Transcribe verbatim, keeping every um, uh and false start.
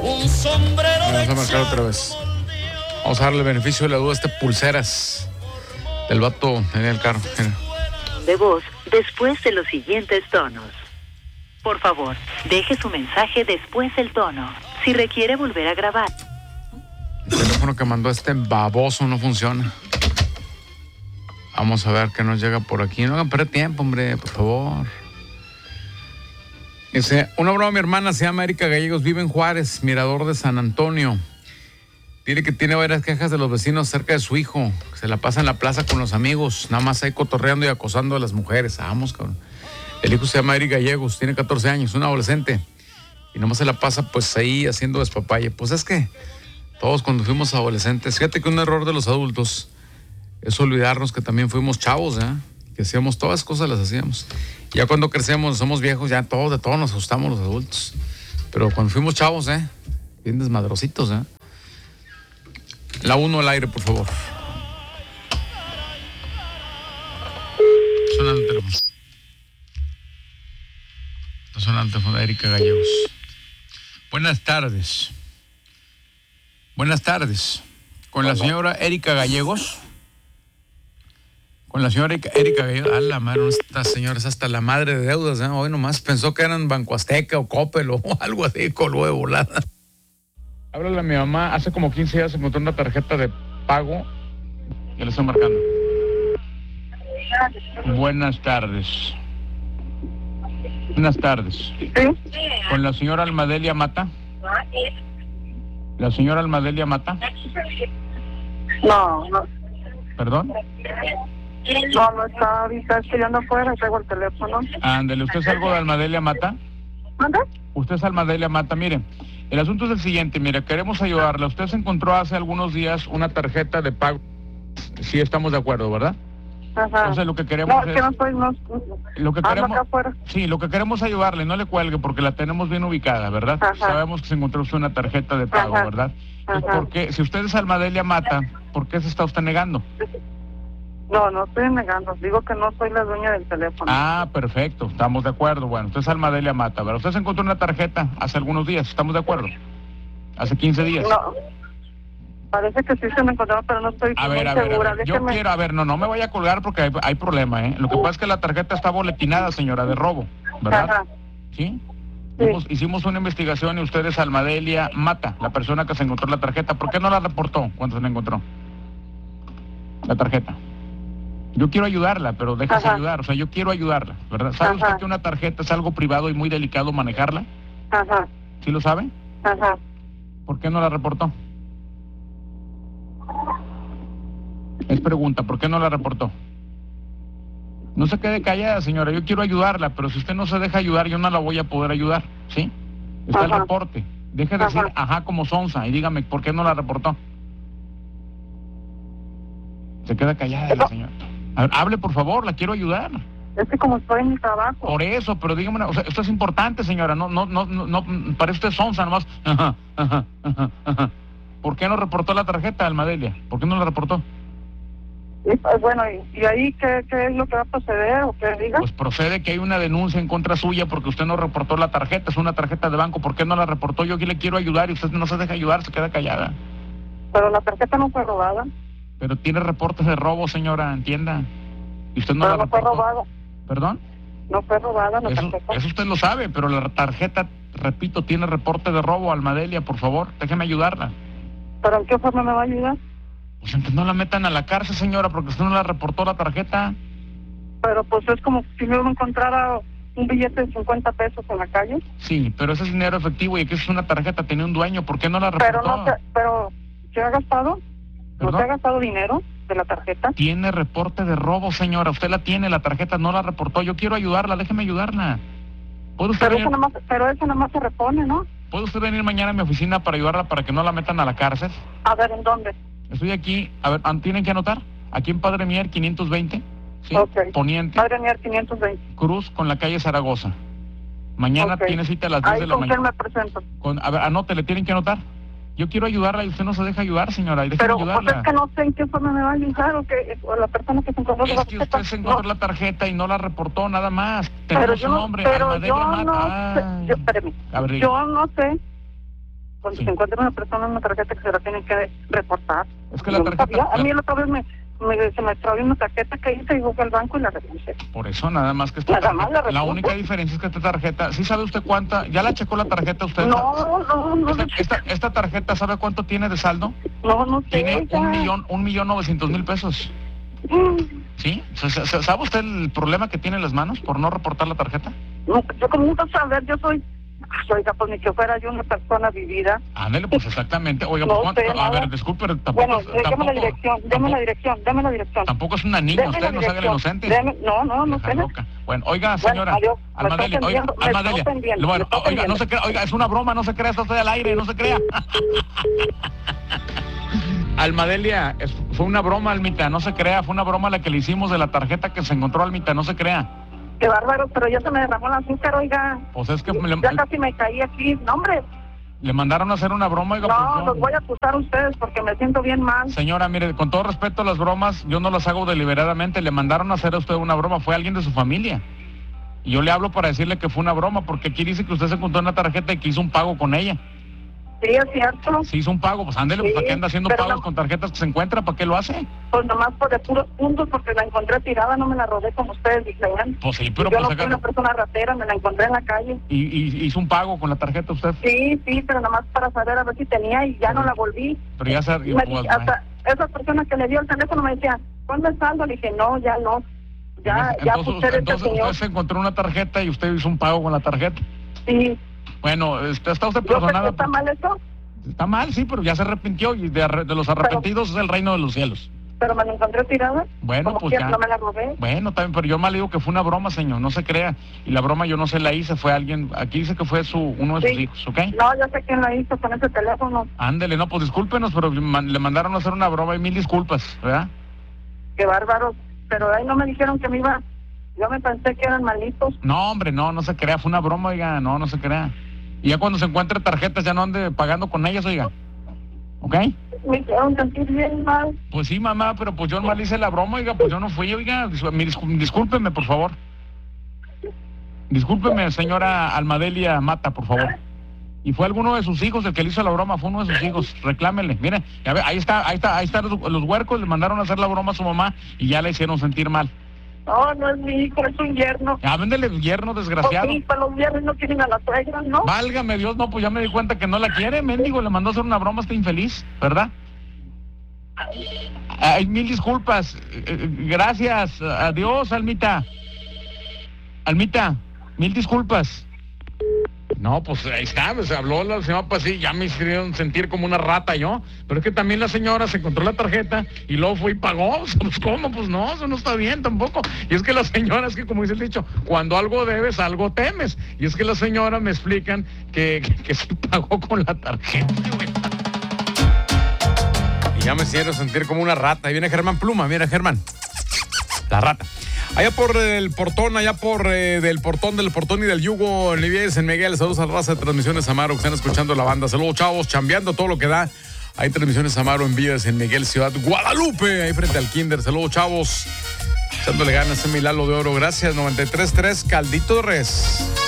Un sombrero de Vamos a marcar otra vez. Vamos a darle el beneficio de la duda a este pulseras del vato en el carro. Mira. De voz después de los siguientes tonos. Por favor, deje su mensaje después del tono. Si requiere volver a grabar. El teléfono que mandó este baboso no funciona. Vamos a ver qué nos llega por aquí. No hagan perder tiempo, hombre, por favor. Dice, una broma, mi hermana se llama Erika Gallegos, vive en Juárez, Mirador de San Antonio. Dile que tiene varias quejas de los vecinos acerca de su hijo. Que se la pasa en la plaza con los amigos, nada más ahí cotorreando y acosando a las mujeres. Vamos, cabrón. El hijo se llama Erika Gallegos, tiene catorce años, un adolescente. Y nada más se la pasa pues ahí haciendo despapalle. Pues es que todos cuando fuimos adolescentes, fíjate que un error de los adultos es olvidarnos que también fuimos chavos, ¿eh? Que hacíamos todas las cosas, las hacíamos. Ya cuando crecemos, somos viejos, ya todos, de todos nos asustamos los adultos. Pero cuando fuimos chavos, ¿eh? Bien desmadrositos, ¿eh? La uno al aire, por favor. Suena el teléfono. Está sonando el teléfono de Erika Gallegos. Buenas tardes. Buenas tardes. Con la señora Erika Gallegos. Con la señora Erika Gallegos. A la madre, estas señoras hasta la madre de deudas, ¿eh? Hoy nomás pensó que eran Banco Azteca o Coppel o algo así, coló de volada. Háblale a mi mamá, hace como quince días se encontró una tarjeta de pago. Ya le estoy marcando. Buenas tardes. Buenas tardes. ¿Sí? Con la señora Almadelia Mata. ¿La señora Almadelia Mata? No, no. ¿Perdón? No, no está ahorita, es que yo ando afuera, traigo el teléfono. Ándale, ¿usted es algo de Almadelia Mata? ¿Manda? Usted es Almadelia Mata, mire. El asunto es el siguiente, mire, queremos ayudarla. Usted se encontró hace algunos días una tarjeta de pago. Sí, estamos de acuerdo, ¿verdad? Ajá. Entonces lo que queremos No, es... es que no estoy, no, Lo que ando queremos... acá afuera. Sí, lo que queremos es ayudarle, no le cuelgue porque la tenemos bien ubicada, ¿verdad? Ajá. Sabemos que se encontró usted una tarjeta de pago, Ajá. ¿verdad? Entonces, Ajá. ¿por qué? Si usted es Almadelia Mata, ¿por qué se está usted negando? No, no estoy negando, digo que no soy la dueña del teléfono. Ah, perfecto, estamos de acuerdo. Bueno, usted es Almadelia Mata, ¿verdad? Usted se encontró una tarjeta hace algunos días, ¿estamos de acuerdo? Hace quince días. No, parece que sí se me encontró, pero no estoy A muy ver, a ver, segura. a ver. Yo Déjeme... quiero, a ver, no, no me vaya a colgar porque hay, hay problema, ¿eh? Lo que pasa es que la tarjeta está boletinada, señora, de robo, ¿verdad? Ajá. ¿Sí? Sí. Hicimos, hicimos una investigación y usted es Almadelia Mata, la persona que se encontró la tarjeta. ¿Por qué no la reportó cuando se la encontró? La tarjeta. Yo quiero ayudarla, pero déjese Ajá. ayudar. O sea, yo quiero ayudarla, ¿verdad? ¿Sabe Ajá. usted que una tarjeta es algo privado y muy delicado manejarla? Ajá, ¿Sí lo sabe? ajá. ¿Por qué no la reportó? Es pregunta, ¿por qué no la reportó? No se quede callada, señora, yo quiero ayudarla, pero si usted no se deja ayudar, yo no la voy a poder ayudar, ¿sí? Está el Ajá. reporte. Deje de Ajá. decir ajá como sonsa y dígame, ¿por qué no la reportó? Se queda callada la señora. A ver, hable, por favor, la quiero ayudar. Es que como estoy en mi trabajo. Por eso, pero dígame, o sea, esto es importante, señora, no, no, no, no, no parece usted sonsa nomás. Ajá, ajá, ajá, ajá. ¿Por qué no reportó la tarjeta, Almadelia? ¿Por qué no la reportó? Y, pues, bueno, ¿y, y ahí qué, qué es lo que va a proceder o qué diga? Pues procede que hay una denuncia en contra suya porque usted no reportó la tarjeta, es una tarjeta de banco. ¿Por qué no la reportó? Yo aquí le quiero ayudar y usted no se deja ayudar, se queda callada. Pero la tarjeta no fue robada. Pero tiene reportes de robo, señora, entienda. Y usted no Pero la no fue reportó. robada. ¿Perdón? No fue robada la Eso, tarjeta. eso usted lo sabe, pero la tarjeta, repito, tiene reporte de robo, Almadelia, por favor, déjeme ayudarla. ¿Pero en qué forma me va a ayudar? Pues entonces no la metan a la cárcel, señora, porque usted no la reportó la tarjeta. Pero pues es como si yo me encontrara un billete de cincuenta pesos en la calle. Sí, pero ese es dinero efectivo y aquí es una tarjeta, tenía un dueño, ¿por qué no la reportó? Pero no sé, pero ¿se ha gastado? ¿No ¿Perdón? se ha gastado dinero de la tarjeta? Tiene reporte de robo, señora, usted la tiene, la tarjeta no la reportó, yo quiero ayudarla, déjeme ayudarla. ¿Puede usted, Pero venir, eso nada más, pero eso nada más se repone, ¿no? ¿Puede usted venir mañana a mi oficina para ayudarla para que no la metan a la cárcel? A ver, ¿en dónde? Estoy aquí, a ver, ¿tienen que anotar? Aquí en Padre Mier, quinientos veinte, ¿sí? Ok. Poniente, Madre mía, quinientos veinte. Cruz con la calle Zaragoza. Mañana Ok. tiene cita a las diez Ahí de la con quién mañana. me presento. Con, a ver, anótele, tienen que anotar. Yo quiero ayudarla y usted no se deja ayudar, señora, y déjeme Pero pues ayudarla. es que no sé en qué forma me va a ayudar o que o la persona que se encontró Es la que tarjeta. usted se encontró No, la tarjeta y no la reportó, nada más. pero Tenemos yo su no, nombre, pero Almadelia yo Mata. no sé, Ay. yo, espérame, A ver, diga. yo no sé Cuando Sí. se encuentra una persona en una tarjeta que se la tienen que reportar. Es que la Yo no tarjeta- sabía. A mí la otra vez me, me, se me extravió una tarjeta que hice y fui al banco y la revisé. Por eso, nada más que esta Nada más tarjeta, la la repuso. única diferencia es que esta tarjeta, ¿sí sabe usted cuánta? ¿Ya la checó la tarjeta usted? No, no, no, Esta, no, esta, esta tarjeta, ¿sabe cuánto tiene de saldo? no, no sé. Tiene ya. un millón, un millón novecientos mil pesos. Mm, ¿Sí? ¿S- s- ¿Sabe usted el problema que tiene en las manos por no reportar la tarjeta? No, yo como gusto saber, yo soy, oiga, pues ni que fuera yo una persona vivida. Ándale, pues exactamente. Oiga, No pues, ¿cuánto? sé A nada. ver, disculpe, pero tampoco, Bueno, es- eh, deme tampoco, la dirección, deme tampoco, la dirección, deme la dirección. tampoco es una niña, Deme usted la no se haga la dirección. inocente. Deme- no, no, no Vieja sé. loca. Bueno, oiga, señora, adiós. Me Almadelia, está oiga, ofendiendo, me Almadelia. está ofendiendo, Bueno, me está oiga, no ofendiendo. se crea, oiga, es una broma, no se crea, esto estoy al aire, no se crea. Almadelia, es- fue una broma, Almita, no se crea, fue una broma la que le hicimos de la tarjeta que se encontró, Almita, no se crea. Qué bárbaro, pero ya se me derramó el azúcar, oiga. Pues es que me le, Ya casi me caí aquí. No, hombre, le mandaron a hacer una broma, oiga, pues no, yo- los voy a acusar a ustedes porque me siento bien mal. Señora, mire, con todo respeto a las bromas, yo no las hago deliberadamente. Le mandaron a hacer a usted una broma, fue alguien de su familia. Y yo le hablo para decirle que fue una broma, porque aquí dice que usted se encontró una tarjeta y que hizo un pago con ella. Sí, es cierto. Si hizo un pago, pues ándele, pues Sí, ¿para qué anda haciendo pero pagos no- con tarjetas que se encuentra? ¿Para qué lo hace? Pues nomás por de puros puntos porque la encontré tirada, no me la robé como ustedes dijeron. Pues sí, pero yo pues no soy agarra- una persona ratera, me la encontré en la calle. y, y hizo un pago con la tarjeta usted. Sí, sí, pero nomás para saber a ver si tenía y ya no la volví. Pero ya se... Y me pues, dije, hasta esa persona que le dio el teléfono me decía, ¿cuándo es saldo? Le dije, no, ya no. Ya, ya entonces, puse este entonces señor. usted se encontró una tarjeta y usted hizo un pago con la tarjeta. Sí. Bueno, este, está usted ¿Yo sé que personada. está mal eso? Está mal, sí, pero ya se arrepintió y de, arre- de los arrepentidos es el reino de los cielos. Pero me la encontré tirada. Bueno, como pues quiera, ya. no me la robé. Bueno, también, pero yo mal digo que fue una broma, señor, no se crea. Y la broma yo no se la hice, fue alguien, aquí dice que fue su uno de sus Sí. hijos, ¿ok? No, ya sé quién la hizo con ese teléfono. Ándele, no, pues discúlpenos, pero man- le mandaron a hacer una broma y mil disculpas, ¿verdad? Qué bárbaro. Pero ahí no me dijeron que me iba. Yo me pensé que eran malitos. No, hombre, no, no se crea, fue una broma, oiga, no, no se crea. Y ya cuando se encuentre tarjetas ya no ande pagando con ellas, oiga. ¿Ok? Me hicieron sentir bien mal. Pues sí, mamá, pero pues yo mal hice la broma, oiga, pues yo no fui, oiga, dis- mi discú- discúlpeme, por favor. Discúlpeme, señora Almadelia Mata, por favor. Y fue alguno de sus hijos el que le hizo la broma, fue uno de sus hijos, reclámele. Mire, ya ve, ahí está, ahí está, ahí están los, los huercos, le mandaron a hacer la broma a su mamá y ya le hicieron sentir mal. No, no es mi hijo, es un yerno. Ya véndele yerno Pues desgraciado. sí, para los viernes no quieren a las suegras, ¿no? Válgame Dios, no, pues ya me di cuenta que no la quiere, mendigo, le mandó a hacer una broma a este infeliz, ¿verdad? Ay, mil disculpas. Eh, eh, Gracias. Adiós, Almita. Almita, mil disculpas. No, pues ahí está, pues habló la señora, pues sí, ya me hicieron sentir como una rata yo, pero es que también la señora se encontró la tarjeta y luego fue y pagó, pues ¿cómo? Pues no, eso no está bien tampoco. Y es que la señora, es que como dice el dicho, cuando algo debes, algo temes. Y es que la señora me explican que, que, que sí pagó con la tarjeta, güey. Y ya me hicieron sentir como una rata. Ahí viene Germán Pluma, mira Germán. La rata. Allá por el portón, allá por eh, del portón, del portón y del yugo, en Livies, en Miguel, saludos a la raza de Transmisiones Amaro que están escuchando la banda. Saludos, chavos, chambeando todo lo que da. Hay Transmisiones Amaro en Vives, en Miguel, Ciudad Guadalupe, ahí frente al Kinder. Saludos, chavos. Echándole ganas en mi Lalo de Oro. Gracias, noventa y tres tres, Caldito de Res.